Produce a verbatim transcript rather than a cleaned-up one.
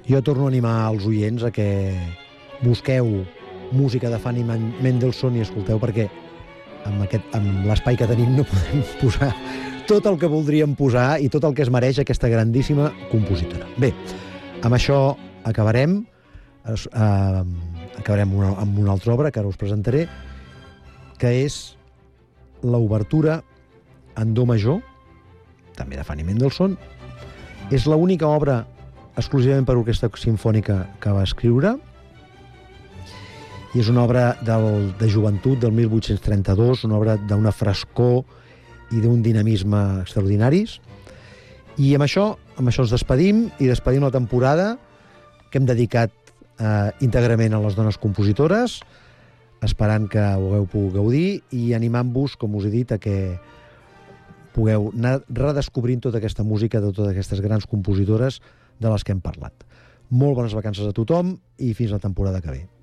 Jo torno a animar els oients a que busqueu música de Fanny Mendelssohn i escolteu, perquè amb, aquest, amb l'espai que tenim no podem posar tot el que voldríem posar i tot el que es mereix aquesta grandíssima compositora. Bé, amb això acabarem. Es, eh, acabarem una, amb una altra obra que ara us presentaré, que és l'obertura en do major, també de Fanny Mendelssohn. És l'única obra exclusivament per orquestra simfònica que va escriure, i és una obra del, de joventut del mil vuit-cents trenta-dos, una obra d'una frescor i d'un dinamisme extraordinaris. I amb això, amb això ens despedim, i despedim la temporada que hem dedicat eh, íntegrament a les dones compositores, esperant que ho hagueu pogut gaudir i animant-vos, com us he dit, a que pugueu anar redescobrint tota aquesta música de totes aquestes grans compositores de les que hem parlat. Molt bones vacances a tothom i fins la temporada que ve.